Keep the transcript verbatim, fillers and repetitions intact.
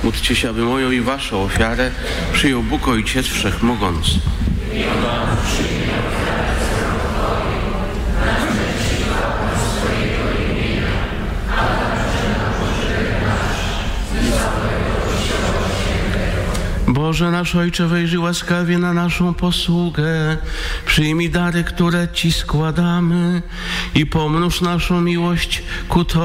Módlcie się, aby moją i waszą ofiarę przyjął Bóg Ojciec Wszechmogący. Boże nasz Ojcze, wejrzyj łaskawie na naszą posługę, przyjmij dary, które Ci składamy i pomnóż naszą miłość ku Tobie.